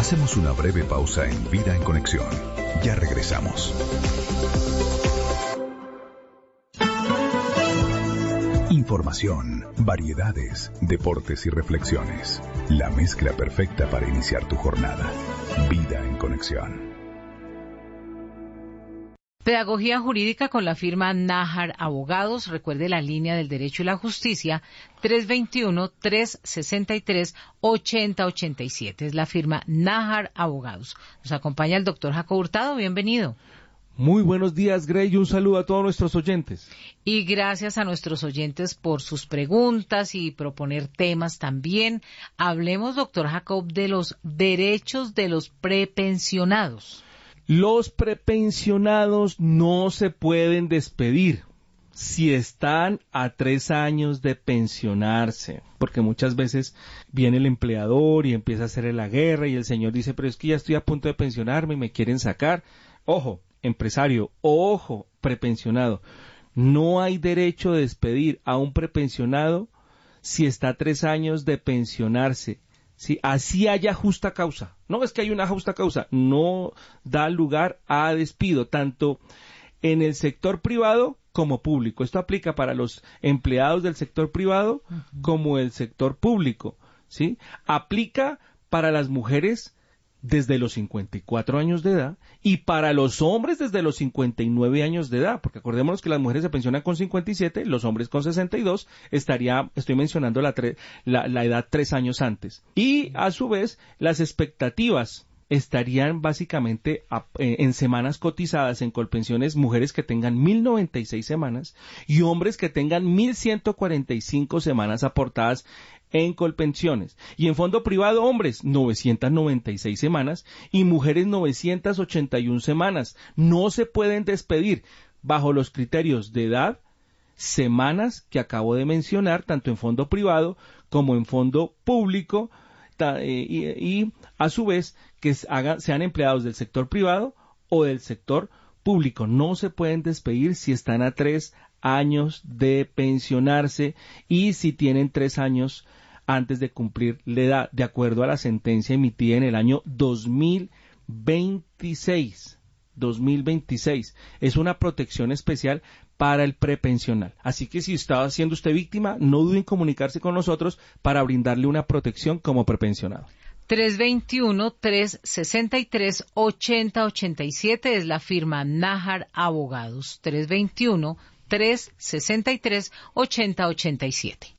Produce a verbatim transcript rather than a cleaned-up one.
Hacemos una breve pausa en Vida en Conexión. Ya regresamos. Información, variedades, deportes y reflexiones. La mezcla perfecta para iniciar tu jornada. Vida en Conexión. Pedagogía jurídica con la firma Nájar Abogados. Recuerde la línea del derecho y la justicia, tres dos uno, tres seis tres, ocho cero ocho siete. Es la firma Nájar Abogados. Nos acompaña el doctor Jacob Hurtado. Bienvenido. Muy buenos días, Grey, y un saludo a todos nuestros oyentes. Y gracias a nuestros oyentes por sus preguntas y proponer temas también. Hablemos, doctor Jacob, de los derechos de los prepensionados. Los prepensionados no se pueden despedir si están a tres años de pensionarse, porque muchas veces viene el empleador y empieza a hacer la guerra y el señor dice, pero es que ya estoy a punto de pensionarme y me quieren sacar. Ojo, empresario, ojo, prepensionado, no hay derecho de despedir a un prepensionado si está a tres años de pensionarse. Sí, así haya justa causa. No es que hay una justa causa, no da lugar a despido, tanto en el sector privado como público. Esto aplica para los empleados del sector privado uh-huh. como el sector público, ¿sí? Aplica para las mujeres desde los cincuenta y cuatro años de edad y para los hombres desde los cincuenta y nueve años de edad, porque acordémonos que las mujeres se pensionan con cincuenta y siete, los hombres con sesenta y dos, estaría, estoy mencionando la, tre, la, la edad tres años antes. Y a su vez, las expectativas estarían básicamente a, eh, en semanas cotizadas en Colpensiones, mujeres que tengan mil noventa y seis semanas y hombres que tengan mil ciento cuarenta y cinco semanas aportadas en Colpensiones. Y en fondo privado, hombres, novecientas noventa y seis semanas y mujeres novecientas ochenta y una semanas. No se pueden despedir bajo los criterios de edad, semanas que acabo de mencionar, tanto en fondo privado como en fondo público, ta, eh, y, y a su vez que hagan, sean empleados del sector privado o del sector público. No se pueden despedir si están a tres años de pensionarse y si tienen tres años antes de cumplir la edad, de acuerdo a la sentencia emitida en el año dos mil veintiséis. dos mil veintiséis. Es una protección especial para el prepensional. Así que si está siendo usted víctima, no duden en comunicarse con nosotros para brindarle una protección como prepensionado. tres dos uno, tres seis tres, ocho cero ocho siete es la firma Nájar Abogados. tres dos uno, tres seis tres, ocho cero ocho siete.